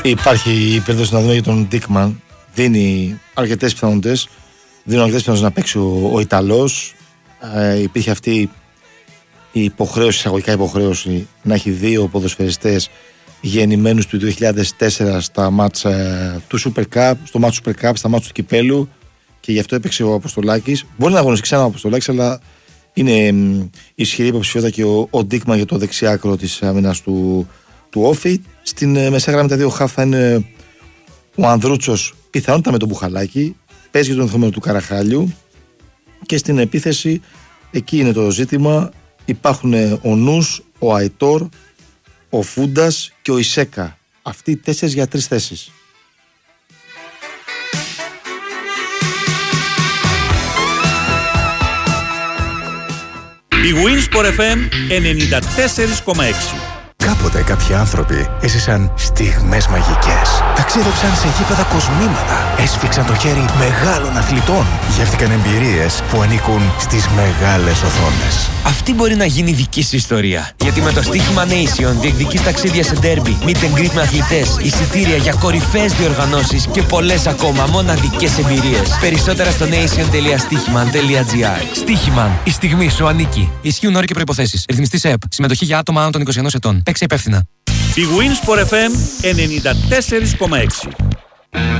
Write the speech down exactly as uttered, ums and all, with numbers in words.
Υπάρχει η περίπτωση να δούμε για τον Ντίκμαν. Δίνει αρκετές πιθανότητες. Δίνει αρκετές πιθανότητες να παίξει ο, ο Ιταλός. Ε, υπήρχε αυτή η υποχρέωση, εισαγωγικά υποχρέωση, να έχει δύο ποδοσφαιριστές γεννημένους του δύο χιλιάδες τέσσερα στα μάτς ε, του Super Cup, στο μάτς του Super Cup, στα μάτς του Κυπέλου, και γι' αυτό έπαιξε ο Αποστολάκης. Μπορεί να αγωνιστεί ξανά ο Αποστολάκης, αλλά είναι ε, ισχυρή υποψηφιότητα και ο, ο Ντίκμαν για το δεξιάκρο της άμυνας του, του Όφη. Στην ε, μεσαία γραμμή τα δύο χαφ θα είναι ο Ανδρούτσος, πιθανότητα με τον Μπουχαλάκη, παίζει για τον ενδεχόμενο του Καραχάλιου, και στην επίθεση εκεί είναι το ζήτημα. Υπάρχουν ο Νους, ο Αϊτόρ, ο Φούντας και ο Ισέκα. Αυτοί οι τέσσερις για τρεις θέσεις. Η Winsport εφ εμ ενενήντα τέσσερα κόμμα έξι. Κάποτε κάποιοι άνθρωποι έζησαν στιγμές μαγικές. Ταξίδεψαν σε γήπεδα κοσμήματα. Έσφιξαν το χέρι μεγάλων αθλητών. Γεύτηκαν εμπειρίες που ανήκουν στις μεγάλες οθόνες. Αυτή μπορεί να γίνει δική σου ιστορία. Γιατί με το στοίχημα Nation διεκδικείς ταξίδια σε ντέρμπι, meet and greet με αθλητές, εισιτήρια για κορυφαίες διοργανώσεις και πολλές ακόμα μοναδικές εμπειρίες. Περισσότερα στο nation τελεία στοίχημαν τελεία τζι άρ. Στοίχημαν. Η στιγμή σου ανήκει. Ισχύουν όροι και προϋποθέσεις. Ρυθμιστής ΕΕΠ. Συμμετοχή για άτομα άνω των είκοσι ενός ετών. Παίξε υπεύθυνα. Η Winsport εφ εμ ενενήντα τέσσερα κόμμα έξι.